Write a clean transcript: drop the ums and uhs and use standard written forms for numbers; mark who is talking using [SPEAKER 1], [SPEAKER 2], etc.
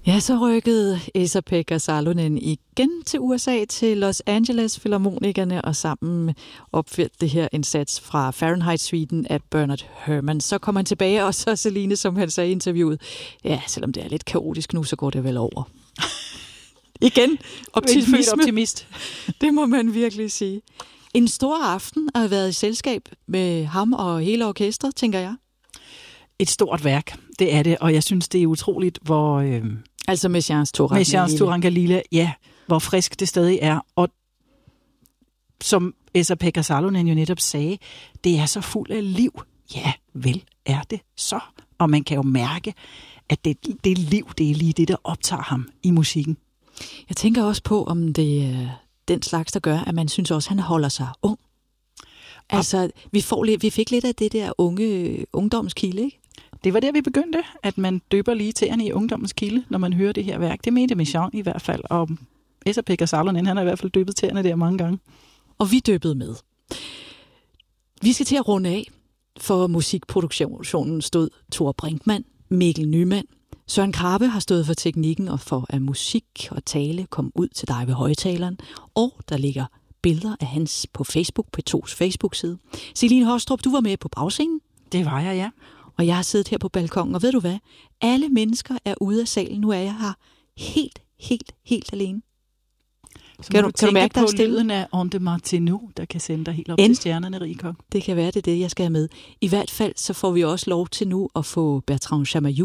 [SPEAKER 1] Ja, så rykkede Esa-Pekka Salonen igen til USA, til Los Angeles Filharmonikerne, og sammen opførte det her en sats fra Fahrenheit-suiten af Bernard Herrmann. Så kom han tilbage, og så Celine, som han sagde i interviewet, ja, selvom det er lidt kaotisk nu, så går det vel over. Igen, optimist. Det må man virkelig sige. En stor aften har været i selskab med ham og hele orkestret, tænker jeg.
[SPEAKER 2] Et stort værk, det er det, og jeg synes, det er utroligt, hvor...
[SPEAKER 1] Altså Messiaens Turangalila,
[SPEAKER 2] ja, hvor frisk det stadig er. Og som Esa-Pekka Salonen jo netop sagde, det er så fuld af liv. Ja, vel er det så. Og man kan jo mærke, at det liv, det er lige det, der optager ham i musikken.
[SPEAKER 1] Jeg tænker også på, om det er den slags, der gør, at man synes også, at han holder sig ung. Altså, vi fik lidt af det der ungdomskilde, ikke?
[SPEAKER 2] Det var der, vi begyndte, at man døber lige tæerne i ungdommens kilde, når man hører det her værk. Det mente Messiaen i hvert fald, og Esa-Pekka Salonen, han har i hvert fald døbet tæerne der mange gange.
[SPEAKER 1] Og vi døbede med. Vi skal til at runde af, for musikproduktionen stod Thor Brinkmann, Mikkel Nyman. Søren Krabbe har stået for teknikken og for at musik og tale kom ud til dig ved højtaleren, og der ligger billeder af hans på Facebook, P2's Facebook-side. Celine Haastrup, du var med på bagscenen.
[SPEAKER 2] Det var jeg, ja.
[SPEAKER 1] Og jeg har siddet her på balkongen, og ved du hvad? Alle mennesker er ude af salen. Nu er jeg her helt alene.
[SPEAKER 2] Kan du mærke, der er stille? Lyden af On de Martino, der kan sende dig helt op til stjernerne, Rikok.
[SPEAKER 1] Det kan være, det er det, jeg skal have med. I hvert fald så får vi også lov til nu at få Bertrand Chamayou